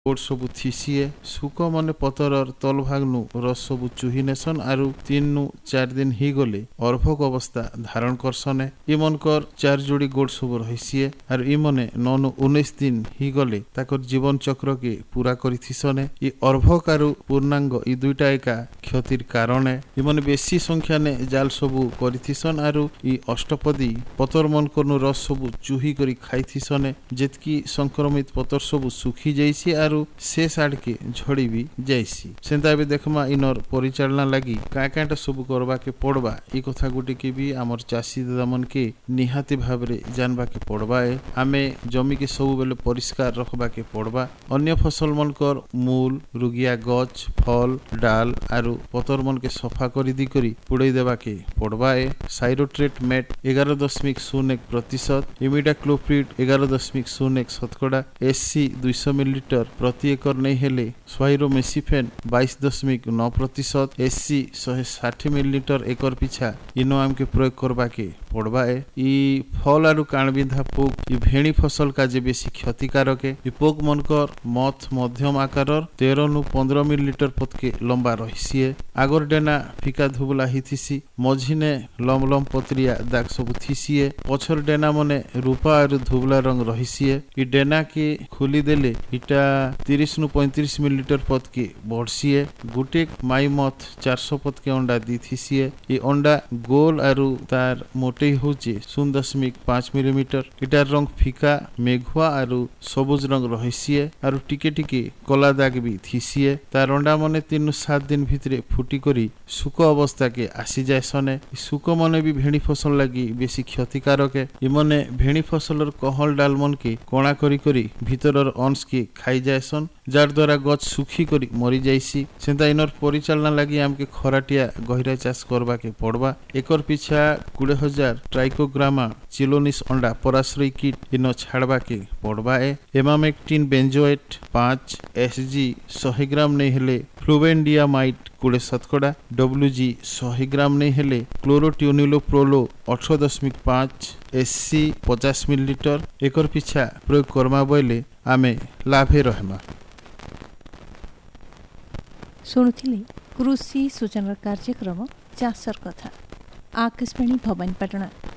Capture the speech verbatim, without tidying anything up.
गोड़ सबु थीसीए सुक मने पतरर तल भागनु रस सबु चुही नेसन आरु तीन नु चार दिन ही गले अर्भक अवस्था धारण करसने इमनकर चार जोड़ी गोड़ सबु रहिसीए आरु इमने नौ नु उन्नीस दिन ही गले ताकर जीवन चक्र के पूरा करिथिसने इ अर्भक आरु पूर्णांग इ दुईटा एका क्षतिर कारणे इमने बेसी संख्या ने जाल सबु करिथिसन आरु इ अष्टपदी पतर मनकर रस सबु चुही करी खाइथिसने जेतकी संक्रमित पतर सबु सुखी जाइसी से साड़ के झड़ी भी जाइसी सेंता भी देखमा इनर परिचालना लगी का काटा सब करबा के पड़बा ई कथा गुटी के भी हमर चासी दादा मन के निहाती भाव रे जानबा के पड़बा है आमे जमी के सब बेले परिष्कार रखबा के पड़बा अन्य फसल मन कर मूल रुगिया गछ फल डाल आरु पतर मन के सफा करी दी करी पुड़ई देबा के पड़बा है साइरोट्रेट मेट ग्यारह दशमिक शून्य एक प्रतिशत इमिडाक्लोप्रिड ग्यारह दशमिक शून्य एक शतकड़ा एससी दो सौ मिलीलीटर प्रति एकर नहीं हेले स्वाइरोमेसिफेन बाईस दशमिक नौ प्रतिशत एससी एक सौ साठ मिलीलीटर एकर पिछा इनो आम के प्रयोग करबा के पड़बा है ई फल आरु काणबिंधा पोक इ भेणी फसल का जे बेसी क्षतिकारक है इ पोक मनकर मथ मध्यम आकारर तेरह नु पंद्रह मिलीलीटर पद के लंबा रहिसी आगर डेना फिका धुबला हिथिसी मझिने लम लम पत्रिया दाग सब थिसी पछर डेना मने रूपा आरु धुबला रंग रहिसी इ डेना के खोली देले इटा तीस नु पैंतीस मिलीलीटर पद के बढ़सी गुटे माई मथ चार सौ पद के अंडा दी थीसी ये अंडा गोल आरु तार मोटे होचे शून्य दशमिक पाँच मिलीमीटर इटार रंग फिका मेघुआ आरु सबुज रंग रहिसी आरु टिके टिके कला दाग भी थीसी तार अंडा मने तीन नु सात दिन भितरे फुटी करी सुक अवस्था के आसी जाय सने सुक मने भी भेणी फसल लगी बेसी क्षतिकारक है इमने भेणी फसलर कहल डाल मन के कणा करी करी भीतरर अंश के खाई जायसन जार द्वारा गछ सुखी करी मरी जाइसी सेंता इनर परिचालना लगी आमके खराटिया गहिरा चाष करबा के पड़बा एकर पिछा बीस हजार ट्राइकोग्रामा चिलोनिस अंडा पराश्रय किट इन छाड़बा के पड़बा ए एमामेक्टिन बेंजोएट पाँच एसजी सौ ग्राम नहीं हेले फ्लुवेंडियामाइट बीस शतकड़ा डब्ल्यूजी सौ ग्राम नहीं हेले क्लोरोट्यूनिलोप्रोलो अठारह दशमिक पाँच एससी पचास मिलीलीटर एकर पिछा प्रयोग करमा बोले आमे लाभे रहमा शुणुथिले कृषि सूचना कार्यक्रम चाषर कथा आकाशवाणी भवानीपाटना।